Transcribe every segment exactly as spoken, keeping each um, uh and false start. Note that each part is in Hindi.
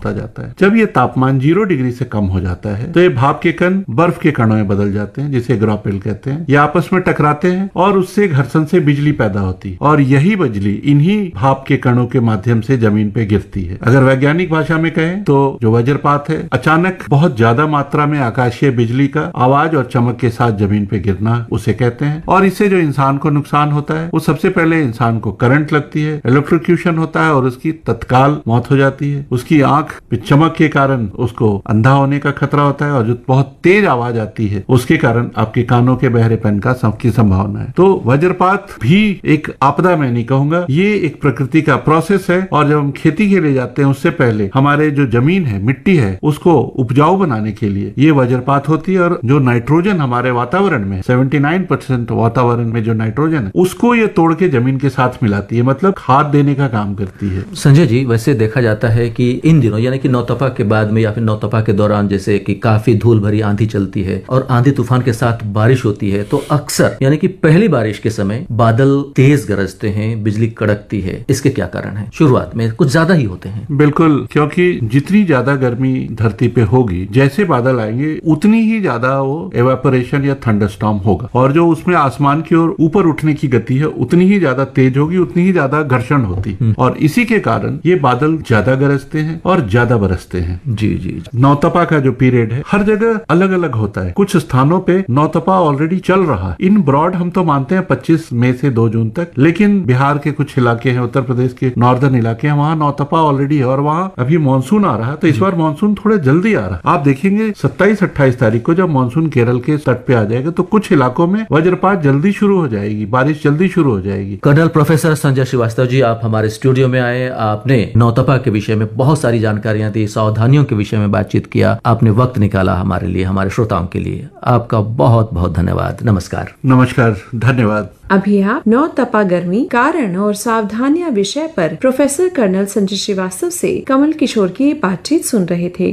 होता जाता है। जब ये तापमान जीरो डिग्री से कम हो जाता है तो ये भाप के कण बर्फ के कणों में बदल जाते हैं, जिसे ग्रापेल कहते हैं। ये आपस में टकराते हैं और उससे घर्षण से बिजली पैदा होती है और यही बिजली इन्हीं भाप के कणों के माध्यम से जमीन पे गिरती है। अगर वैज्ञानिक भाषा में कहें तो जो वज्रपात है, अचानक बहुत ज्यादा मात्रा में आकाशीय बिजली का आवाज और चमक के साथ जमीन पे गिरना, उसे कहते हैं। और इससे जो इंसान को नुकसान होता है वो सबसे पहले इंसान को करंट लगती है, इलेक्ट्रोक्यूशन होता है और उसकी तत्काल मौत हो जाती है। उसकी आंख पे चमक के कारण उसको अंधा होने का खतरा होता है और जो बहुत तेज आवाज आती है उसके कारण आपके कानों के बहरेपन का की संभावना है। तो वज्रपात भी एक आपदा मैं नहीं कहूंगा, ये एक प्रकृति का प्रोसेस है। और जब हम खेती के लिए जाते हैं उससे पहले हमारे जो जमीन है, मिट्टी है, उसको उपजाऊ बनाने के लिए ये वज्रपात होती है। और जो नाइट्रोजन हमारे वातावरण में उन्यासी परसेंट वातावरण में जो नाइट्रोजन है उसको ये तोड़ के जमीन के साथ मिलाती है, मतलब खाद देने का काम करती है। संजय जी, वैसे देखा जाता है कि इन दिनों यानी कि नौतपा के बाद में या फिर नौतपा के दौरान जैसे कि काफी धूल भरी आंधी चलती है और आंधी तूफान के साथ बारिश होती है, तो अक्सर यानी कि पहली बारिश के समय बादल तेज गरजते हैं, बिजली कड़कती है। इसके क्या कारण है? शुरुआत में कुछ ज्यादा ही होते हैं। बिल्कुल, क्योंकि जितनी ज्यादा गर्मी धरती पे होगी, जैसे बादल आएंगे उतनी ही ज्यादा वो एवापोरेशन या थंडरस्टॉर्म होगा और जो उसमें आसमान की ओर ऊपर उठने की गति है उतनी ही ज्यादा तेज होगी, उतनी ही ज्यादा घर्षण होती है और इसी के कारण ये बादल ज्यादा गरजते हैं और ज्यादा बरसते हैं। जी जी, जी। नौतपा का जो पीरियड है हर जगह अलग अलग होता है। कुछ स्थानों पे नौतपा ऑलरेडी चल रहा है। इन ब्रॉड हम तो मानते हैं पच्चीस मई से दो जून तक, लेकिन बिहार के कुछ इलाके हैं, उत्तर प्रदेश के नॉर्दर्न इलाके हैं, वहाँ नौतपा ऑलरेडी है और वहाँ अभी मानसून आ रहा है। तो इस बार मानसून थोड़ा जल्दी आ रहा है। आप देखेंगे सत्ताईस अट्ठाईस तारीख को जब मानसून केरल के तट पे आ जाएगा तो कुछ इलाकों में वज्रपात जल्दी शुरू हो जाएगी, बारिश जल्दी शुरू हो जाएगी। कर्नल प्रोफेसर संजय श्रीवास्तव जी, आप हमारे स्टूडियो में आए, आपने नौतपा के विषय में बहुत सारी जानकारियां दी, सावधानियों के विषय में बातचीत किया, आपने वक्त निकाला हमारे लिए, हमारे श्रोताओं के लिए। आपका बहुत बहुत धन्यवाद। नमस्कार। नमस्कार, धन्यवाद। अभी आप नौतपा गर्मी, कारण और सावधानियां विषय पर प्रोफेसर कर्नल संजय श्रीवास्तव से कमल किशोर की बातचीत सुन रहे थे।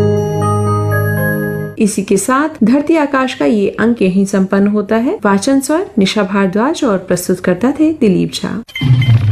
इसी के साथ धरती आकाश का ये अंक यहीं संपन्न होता है। वाचन स्वर निशा भारद्वाज और प्रस्तुतकर्ता थे दिलीप झा।